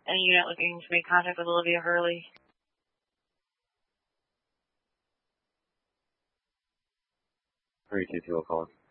Any unit looking to make contact with Olivia Hurley? Hurley 2 will call.